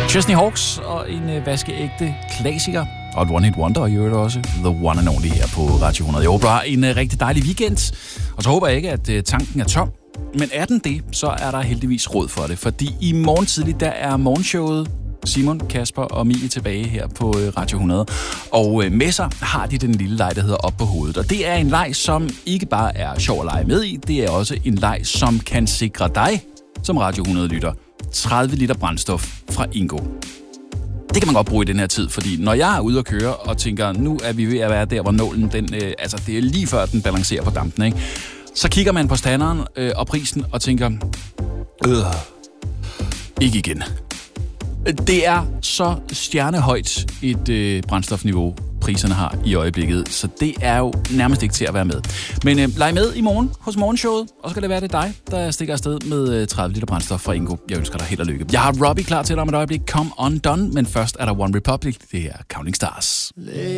Chesney Hawks og en vaskeægte klassiker. Og et one-hit wonder, og i øvrigt også The One and Only her på Radio 100. Jeg håber, du har en rigtig dejlig weekend. Og så håber jeg ikke, at tanken er tom. Men er den det, så er der heldigvis råd for det. Fordi i morgen tidlig, der er morgenshowet Simon, Kasper og Mie tilbage her på Radio 100. Og med sig har de den lille leg, der hedder Op på hovedet. Og det er en leg, som ikke bare er sjov at lege med i. Det er også en leg, som kan sikre dig, som Radio 100-lytter, 30 liter brændstof fra Ingo. Det kan man godt bruge i den her tid, fordi når jeg er ude at køre og tænker, nu er vi ved at være der, hvor nålen, det er lige før den balancerer på dampen, ikke? Så kigger man på standeren og prisen og tænker, ikke igen. Det er så stjernehøjt et brændstofniveau, priserne har i øjeblikket, så det er jo nærmest ikke til at være med. Men leg med i morgen hos morgenshowet, og så skal det være det dig, der stikker afsted med 30 liter brændstof fra Ingo. Jeg ønsker dig held og lykke. Jeg har Robbie klar til dig om et øjeblik. Come Undone, men først er der One Republic. Det er Counting Stars.